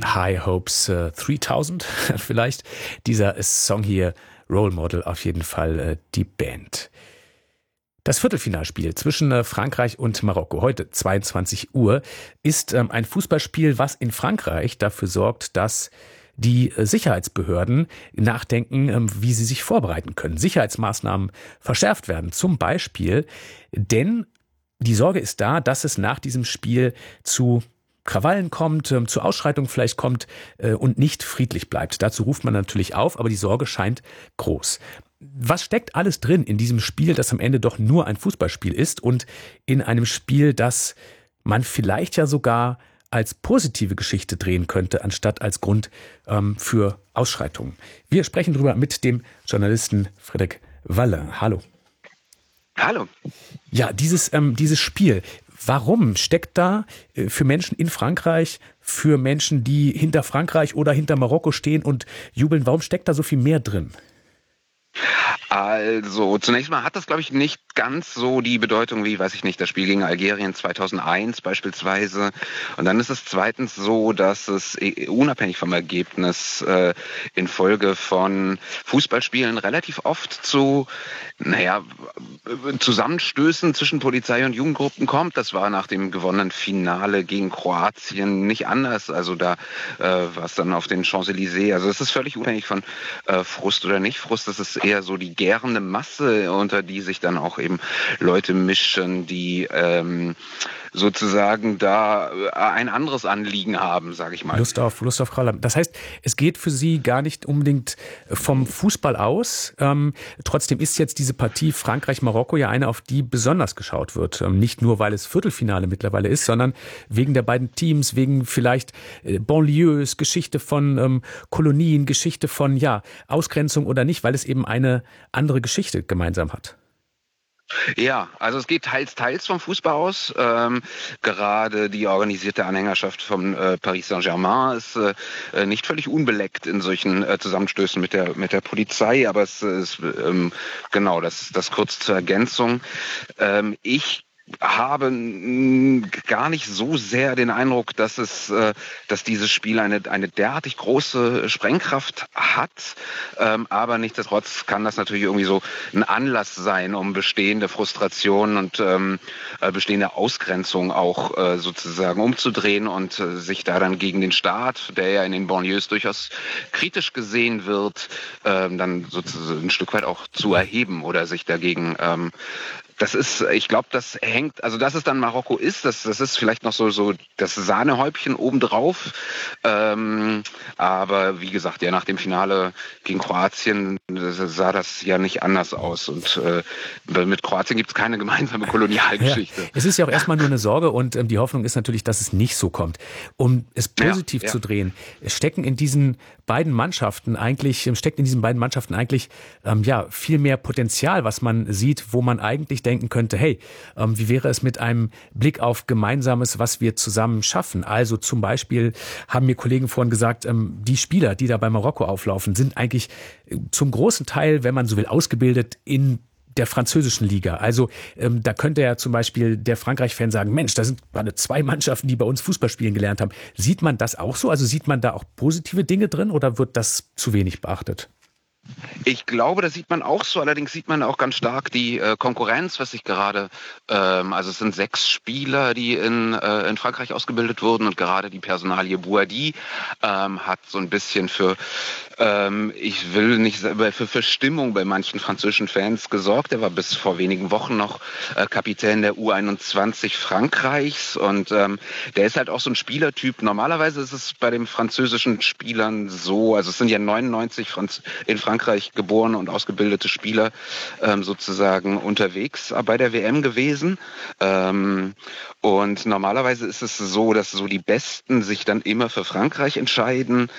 High Hopes 3000 vielleicht. Dieser Song hier, Role Model, auf jeden Fall die Band. Das Viertelfinalspiel zwischen Frankreich und Marokko, heute 22 Uhr, ist ein Fußballspiel, was in Frankreich dafür sorgt, dass die Sicherheitsbehörden nachdenken, wie sie sich vorbereiten können. Sicherheitsmaßnahmen verschärft werden, zum Beispiel, denn die Sorge ist da, dass es nach diesem Spiel zu Krawallen kommt, zu Ausschreitungen vielleicht kommt und nicht friedlich bleibt. Dazu ruft man natürlich auf, aber die Sorge scheint groß. Was steckt alles drin in diesem Spiel, das am Ende doch nur ein Fußballspiel ist und in einem Spiel, das man vielleicht ja sogar als positive Geschichte drehen könnte, anstatt als Grund für Ausschreitungen? Wir sprechen darüber mit dem Journalisten Frédéric Wallin. Hallo. Hallo. Ja, dieses Spiel, warum steckt da für Menschen in Frankreich, für Menschen, die hinter Frankreich oder hinter Marokko stehen und jubeln, warum steckt da so viel mehr drin? Also, zunächst mal hat das, glaube ich, nicht ganz so die Bedeutung wie, weiß ich nicht, das Spiel gegen Algerien 2001 beispielsweise. Und dann ist es zweitens so, dass es unabhängig vom Ergebnis infolge von Fußballspielen relativ oft zu, Zusammenstößen zwischen Polizei und Jugendgruppen kommt. Das war nach dem gewonnenen Finale gegen Kroatien nicht anders. Also da war es dann auf den Champs-Élysées. Also es ist völlig unabhängig von Frust oder nicht Frust. Das ist eher so die gärende Masse, unter die sich dann auch eben Leute mischen, die sozusagen da ein anderes Anliegen haben, sage ich mal. Lust auf Krawall. Das heißt, es geht für Sie gar nicht unbedingt vom Fußball aus. Trotzdem ist jetzt diese Partie Frankreich-Marokko ja eine, auf die besonders geschaut wird. Nicht nur, weil es Viertelfinale mittlerweile ist, sondern wegen der beiden Teams, wegen vielleicht Banlieues, Geschichte von Kolonien, Geschichte von Ausgrenzung oder nicht, weil es eben eine andere Geschichte gemeinsam hat. Ja, also es geht teils vom Fußball aus. Gerade die organisierte Anhängerschaft von Paris Saint-Germain ist nicht völlig unbeleckt in solchen Zusammenstößen mit der Polizei, aber es ist das kurz zur Ergänzung. Ich habe gar nicht so sehr den Eindruck, dass dieses Spiel eine derartig große Sprengkraft hat. Aber nichtsdestotrotz kann das natürlich irgendwie so ein Anlass sein, um bestehende Frustrationen und bestehende Ausgrenzung auch sozusagen umzudrehen und sich da dann gegen den Staat, der ja in den Banlieues durchaus kritisch gesehen wird, dann sozusagen ein Stück weit auch zu erheben oder sich dagegen ich glaube, das hängt, also dass es dann Marokko ist, das ist vielleicht noch so das Sahnehäubchen obendrauf. Aber wie gesagt, nach dem Finale gegen Kroatien sah das ja nicht anders aus. Und mit Kroatien gibt es keine gemeinsame Kolonialgeschichte. Ja, es ist ja auch erstmal nur eine Sorge und die Hoffnung ist natürlich, dass es nicht so kommt. Um es positiv zu drehen, steckt in diesen beiden Mannschaften eigentlich viel mehr Potenzial, was man sieht, wo man eigentlich denken könnte, hey, wie wäre es mit einem Blick auf Gemeinsames, was wir zusammen schaffen? Also zum Beispiel haben mir Kollegen vorhin gesagt, die Spieler, die da bei Marokko auflaufen, sind eigentlich zum großen Teil, wenn man so will, ausgebildet in der französischen Liga. Also da könnte ja zum Beispiel der Frankreich-Fan sagen, Mensch, da sind gerade 2 Mannschaften, die bei uns Fußball spielen gelernt haben. Sieht man das auch so? Also sieht man da auch positive Dinge drin oder wird das zu wenig beachtet? Ich glaube, das sieht man auch so. Allerdings sieht man auch ganz stark die Konkurrenz, was sich gerade, also es sind 6 Spieler, die in Frankreich ausgebildet wurden und gerade die Personalie Bouhaddi hat so ein bisschen für Stimmung bei manchen französischen Fans gesorgt. Er war bis vor wenigen Wochen noch Kapitän der U21 Frankreichs und der ist halt auch so ein Spielertyp. Normalerweise ist es bei den französischen Spielern so, also es sind ja 99 in Frankreich geborene und ausgebildete Spieler sozusagen unterwegs bei der WM gewesen. Und normalerweise ist es so, dass so die Besten sich dann immer für Frankreich entscheiden.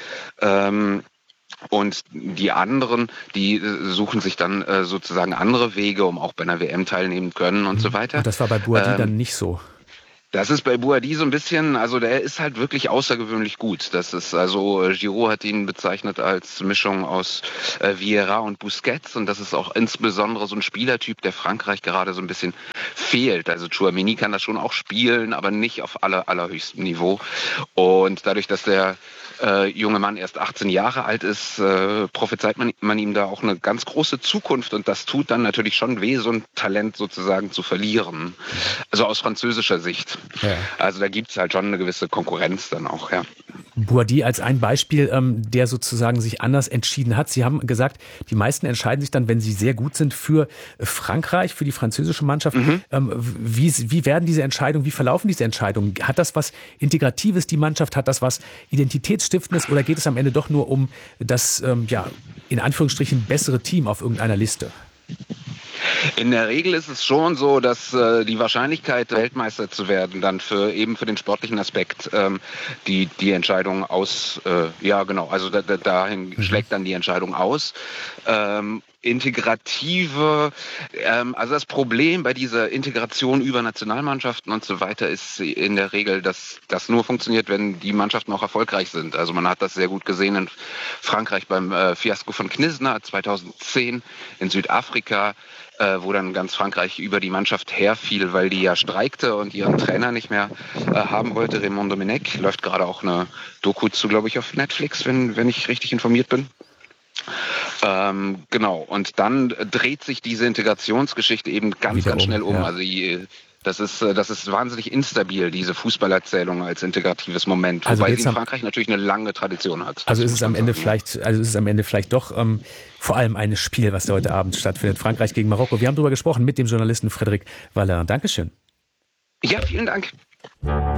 Und die anderen, die suchen sich dann sozusagen andere Wege, um auch bei einer WM teilnehmen können und so weiter. Und das war bei Bouhaddi dann nicht so? Das ist bei Bouhaddi so ein bisschen, also der ist halt wirklich außergewöhnlich gut. Das ist also, Giroud hat ihn bezeichnet als Mischung aus Vieira und Busquets und das ist auch insbesondere so ein Spielertyp, der Frankreich gerade so ein bisschen fehlt. Also Tchouaméni kann das schon auch spielen, aber nicht auf allerhöchstem Niveau. Und dadurch, dass der junge Mann erst 18 Jahre alt ist, prophezeit man ihm da auch eine ganz große Zukunft. Und das tut dann natürlich schon weh, so ein Talent sozusagen zu verlieren. Also aus französischer Sicht. Ja. Also da gibt es halt schon eine gewisse Konkurrenz dann auch, ja. Boadi als ein Beispiel, der sozusagen sich anders entschieden hat. Sie haben gesagt, die meisten entscheiden sich dann, wenn sie sehr gut sind, für Frankreich, für die französische Mannschaft. Wie werden diese Entscheidungen, wie verlaufen diese Entscheidungen? Hat das was Integratives, die Mannschaft? Hat das was Identitätsstiftendes? Oder geht es am Ende doch nur um das, in Anführungsstrichen, bessere Team auf irgendeiner Liste? In der Regel ist es schon so, dass die Wahrscheinlichkeit, Weltmeister zu werden, dann für den sportlichen Aspekt die Entscheidung dahin schlägt dann die Entscheidung aus. Integrative, also das Problem bei dieser Integration über Nationalmannschaften und so weiter ist in der Regel, dass das nur funktioniert, wenn die Mannschaften auch erfolgreich sind. Also man hat das sehr gut gesehen in Frankreich beim Fiasko von Knizna 2010, in Südafrika, wo dann ganz Frankreich über die Mannschaft herfiel, weil die ja streikte und ihren Trainer nicht mehr haben wollte. Raymond Domenech, läuft gerade auch eine Doku zu, glaube ich, auf Netflix, wenn ich richtig informiert bin. Genau, und dann dreht sich diese Integrationsgeschichte eben ganz schnell um. Ja. Also das ist wahnsinnig instabil, diese Fußballerzählung als integratives Moment, also wobei sie in Frankreich natürlich eine lange Tradition hat. Also ist es am Ende vielleicht doch vor allem ein Spiel, was da heute Abend stattfindet. Frankreich gegen Marokko. Wir haben darüber gesprochen mit dem Journalisten Frédéric Waller. Dankeschön. Ja, vielen Dank.